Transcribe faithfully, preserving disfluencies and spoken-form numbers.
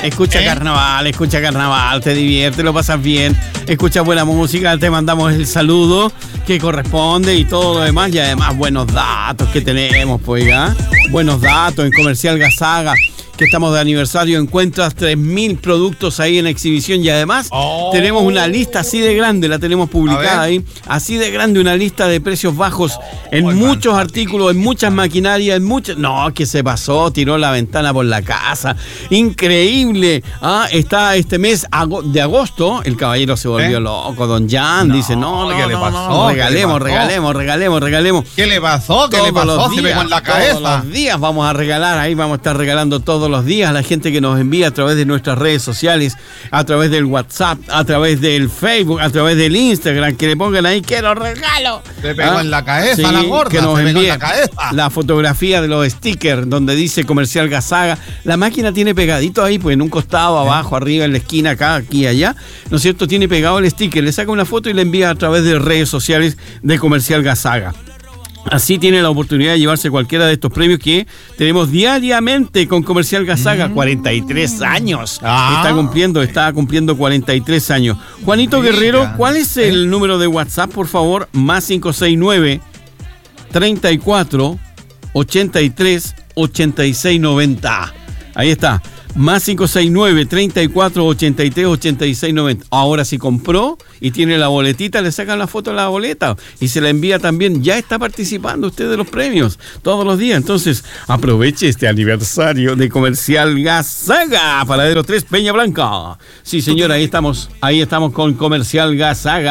Escucha ¿Eh? carnaval, escucha carnaval, te diviertes, lo pasas bien, escucha buena música, te mandamos el saludo que corresponde y todo lo demás, y además buenos datos que tenemos, pues, ¿ya? Buenos datos en Comercial Gazaga, que estamos de aniversario, encuentras tres mil productos ahí en exhibición y además Oh. tenemos una lista así de grande, la tenemos publicada A ver. ahí, así de grande, una lista de precios bajos en hermano. muchos artículos, en muchas maquinarias, en muchas... No, que se pasó, tiró la ventana por la casa, increíble. Ah, está este mes ago- de agosto, el caballero se volvió ¿Eh? loco, don Jan, No, dice, no, no, ¿qué le no, pasó? no, ¿Qué le regalemos, pasó? regalemos, regalemos, regalemos. ¿Qué le pasó? ¿Qué le Todos los pasó? Se días, pegó en la todos cabeza. los días vamos a regalar, ahí vamos a estar regalando todos los días a la gente que nos envía a través de nuestras redes sociales, a través del WhatsApp, a través del Facebook, a través del Instagram, que le pongan ahí, quiero regalo. Se pegó ¿Ah? en la cabeza Sí, la gorda, que nos se pegó en envíe la cabeza. la fotografía de los stickers donde dice Comercial Gazaga. La máquina tiene pegadito ahí, pues en un costado, abajo, arriba, en la esquina, acá, aquí y allá, ¿no es cierto? Tiene pegado el sticker, le saca una foto y le envía a través de redes sociales de Comercial Gazaga. Así tiene la oportunidad de llevarse cualquiera de estos premios que tenemos diariamente con Comercial Gazaga. cuarenta y tres años. Ah. Está cumpliendo, está cumpliendo cuarenta y tres años. Juanito Mira. Guerrero, ¿cuál es el número de WhatsApp, por favor? Más cinco seis nueve, treinta y cuatro, ochenta y tres, ochenta y seis noventa. Ahí está. Más cinco seis nueve, treinta y cuatro, ochenta y tres, ochenta y seis noventa. Ahora, si compró y tiene la boletita, le sacan la foto de la boleta y se la envía también. Ya está participando usted de los premios todos los días. Entonces, aproveche este aniversario de Comercial Gazaga. Paradero tres, Peña Blanca. Sí, señora, ahí estamos. Ahí estamos con Comercial Gazaga.